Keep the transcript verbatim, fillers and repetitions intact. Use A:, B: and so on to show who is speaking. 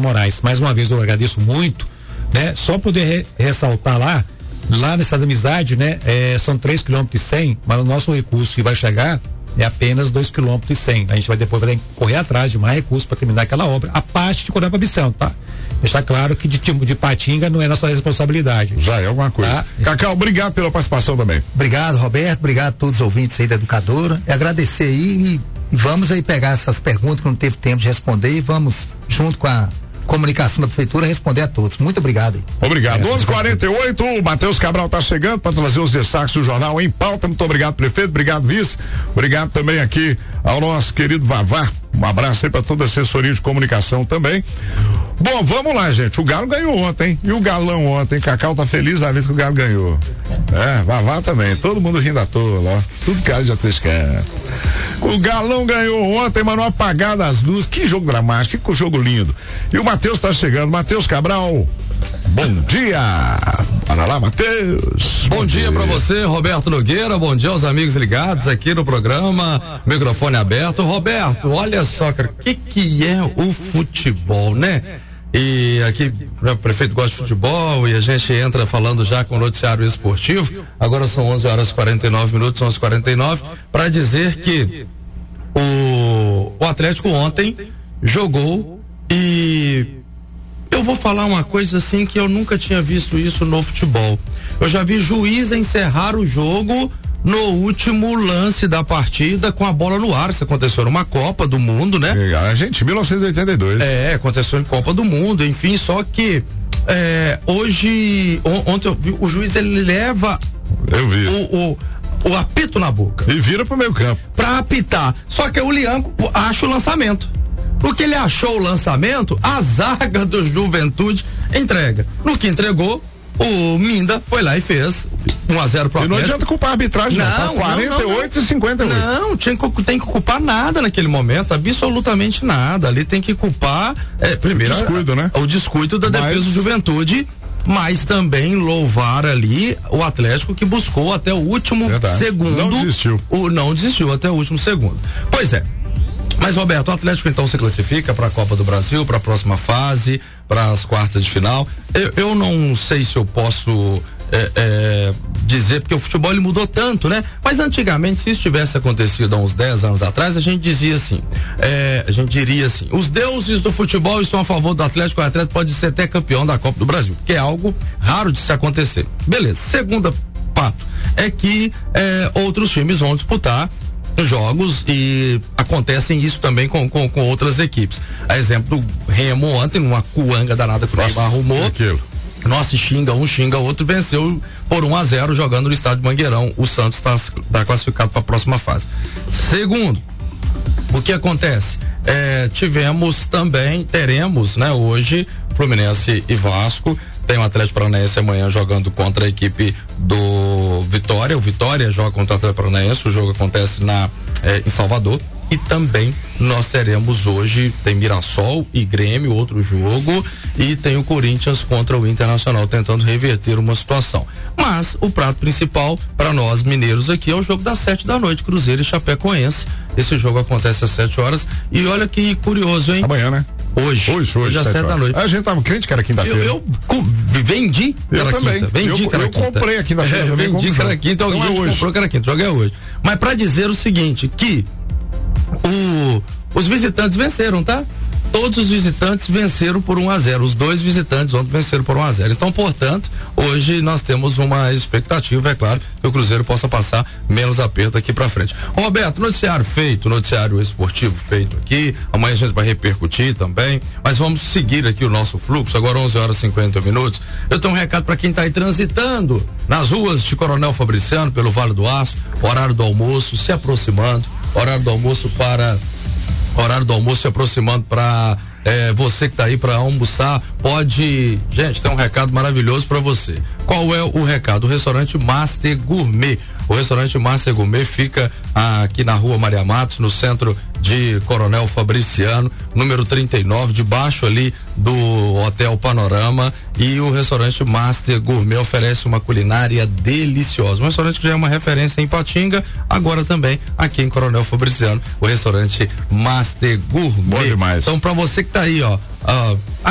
A: Moraes. Mais uma vez eu agradeço muito, né? Só poder re- ressaltar lá, lá nessa amizade, né? É, são três quilômetros e cem, mas o nosso recurso que vai chegar é apenas dois quilômetros e cem. A gente vai depois vai correr atrás de mais recursos para terminar aquela obra. A parte de Coronel Fabriciano, tá? Deixar claro que de, de Patinga não é nossa responsabilidade.
B: Já é alguma coisa.
A: Tá?
B: Cacau, obrigado pela participação também.
C: Obrigado, Roberto. Obrigado a todos os ouvintes aí da Educadora. É agradecer aí e, e vamos aí pegar essas perguntas que não teve tempo de responder e vamos, junto com a comunicação da prefeitura, responder a todos. Muito obrigado aí.
B: Obrigado. onze e quarenta e oito, o Matheus Cabral está chegando para trazer os destaques do jornal em pauta. Muito obrigado, prefeito. Obrigado, vice. Obrigado também aqui ao nosso querido Vavá. Um abraço aí para toda a assessoria de comunicação também. Bom, vamos lá, gente. O Galo ganhou ontem, hein? E o Galão ontem. Cacau tá feliz na vez que o Galo ganhou. É, Vavá também. Todo mundo rindo à toa lá. Tudo cara de atleticano. O Galão ganhou ontem, mas não apagado as luzes. Que jogo dramático, que jogo lindo. E o Matheus tá chegando. Matheus Cabral, bom dia. Para lá, Matheus.
D: Bom, bom dia, dia. para você, Roberto Nogueira. Bom dia aos amigos ligados aqui no programa. Microfone aberto. Roberto, olha só, cara, o que que é o futebol, né? E aqui o prefeito gosta de futebol e a gente entra falando já com o noticiário esportivo. Agora são onze horas e quarenta e nove minutos, onze e quarenta e nove, para dizer que o, o Atlético ontem jogou e eu vou falar uma coisa assim que eu nunca tinha visto isso no futebol. Eu já vi juiz encerrar o jogo no último lance da partida com a bola no ar. Isso aconteceu numa Copa do Mundo, né?
B: A gente, mil novecentos e oitenta e dois.
D: É, aconteceu em Copa do Mundo, enfim, só que é, hoje, on, ontem eu vi, o juiz ele leva
B: eu vi.
D: O, o, o apito na boca.
B: E vira pro meio campo.
D: Pra apitar. Só que o Lianco acha o lançamento. Porque ele achou o lançamento, a zaga do Juventude entrega. No que entregou, o Minda foi lá e fez um a zero pro Atlético.
B: E não adianta culpar a arbitragem, não. Não, tá quarenta e oito e cinquenta e oito.
D: Não, tinha, tem que culpar nada naquele momento, absolutamente nada. Ali tem que culpar, é, primeiro,
B: o descuido, né?
D: O descuido da mas... defesa do Juventude, mas também louvar ali o Atlético que buscou até o último Verdade. segundo.
B: Não desistiu.
D: O, não desistiu até o último segundo. Pois é. Mas, Roberto, o Atlético então se classifica para a Copa do Brasil, para a próxima fase, para as quartas de final. Eu, eu não sei se eu posso é, é, dizer, porque o futebol ele mudou tanto, né? Mas antigamente, se isso tivesse acontecido há uns dez anos atrás, a gente dizia assim, é, a gente diria assim, os deuses do futebol estão a favor do Atlético, o Atlético pode ser até campeão da Copa do Brasil, que é algo raro de se acontecer. Beleza, segunda fato é que é, outros times vão disputar jogos e acontecem isso também com, com, com outras equipes. A exemplo do Remo ontem, numa cuanga danada que o Neymar arrumou.
B: Aquilo.
D: Nossa, xinga um, xinga outro, venceu por um a zero jogando no estádio Mangueirão. O Santos está tá classificado para a próxima fase. Segundo, o que acontece? É, tivemos também, teremos, né, hoje, Fluminense e Vasco. Tem o Atlético Paranaense amanhã jogando contra a equipe do Vitória. O Vitória joga contra o Atlético Paranaense. O jogo acontece na, eh, em Salvador. E também nós teremos hoje, tem Mirassol e Grêmio, outro jogo. E tem o Corinthians contra o Internacional tentando reverter uma situação. Mas o prato principal para nós mineiros aqui é o jogo das sete da noite, Cruzeiro e Chapecoense. Esse jogo acontece às sete horas. E olha que curioso, hein?
B: Amanhã, né?
D: Hoje.
B: Hoje, hoje.
D: às sete da noite.
B: A gente tava crente que era quinta-feira.
D: Eu, eu com, vendi que
B: eu
D: era
B: também.
D: quinta. Vendi
B: eu,
D: que era
B: eu
D: quinta.
B: comprei a quinta-feira.
D: É, vendi que era quinta. Então,
B: então
D: a gente
B: é
D: comprou que era quinta. O jogo é hoje. Mas pra dizer o seguinte, que o, os visitantes venceram, tá? Todos os visitantes venceram por um a zero. Os dois visitantes ontem venceram por um a zero. Então, portanto, hoje nós temos uma expectativa, é claro, que o Cruzeiro possa passar menos aperto aqui pra frente. Roberto, noticiário feito, noticiário esportivo feito aqui. Amanhã a gente vai repercutir também. Mas vamos seguir aqui o nosso fluxo. Agora onze horas e cinquenta minutos. Eu tenho um recado para quem tá aí transitando nas ruas de Coronel Fabriciano, pelo Vale do Aço, horário do almoço se aproximando, horário do almoço para horário do almoço se aproximando para é, você que tá aí para almoçar, pode, gente, tem um recado maravilhoso para você. Qual é o recado? O restaurante Master Gourmet. O restaurante Master Gourmet fica aqui na rua Maria Matos, no centro de Coronel Fabriciano, número trinta e nove, debaixo ali do Hotel Panorama. E o restaurante Master Gourmet oferece uma culinária deliciosa. Um restaurante que já é uma referência em Patinga, agora também aqui em Coronel Fabriciano, o restaurante Master Gourmet.
B: Bom demais.
D: Então, para você que tá aí, ó, ó